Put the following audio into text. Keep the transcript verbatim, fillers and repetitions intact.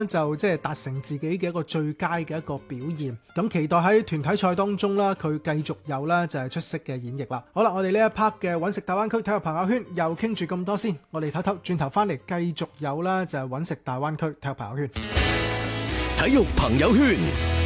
就即係達成自己嘅一個最佳嘅一個表現。咁期待喺團體賽當中啦，佢繼續有啦就係出色嘅演繹啦。好啦，我哋呢一 part 嘅揾食大灣區體育朋友圈又傾住咁多先，我哋唞唞，轉頭翻嚟繼續有啦就係揾食大灣區體育朋友圈。 體育朋友圈。